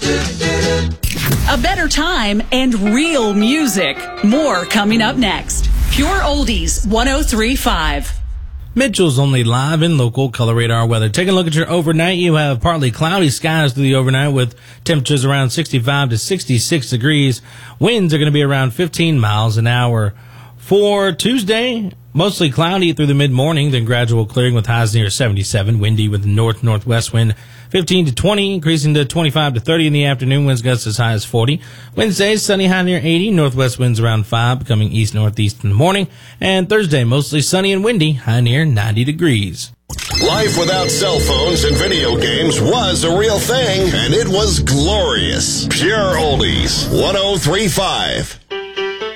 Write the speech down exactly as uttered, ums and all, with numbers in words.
A better time and real music. More coming up next. Pure Oldies one oh three point five. Mitchell's only live in local color radar weather. Taking a look at your overnight, you have partly cloudy skies through the overnight with temperatures around sixty-five to sixty-six degrees. Winds are going to be around fifteen miles an hour. For Tuesday, mostly cloudy through the mid-morning, then gradual clearing with highs near seventy-seven. Windy with the north-northwest wind fifteen to twenty, increasing to twenty-five to thirty in the afternoon. Winds gusts as high as forty. Wednesday, sunny, high near eighty. Northwest winds around five, becoming east-northeast in the morning. And Thursday, mostly sunny and windy, high near ninety degrees. Life without cell phones and video games was a real thing, and it was glorious. Pure Oldies one oh three point five.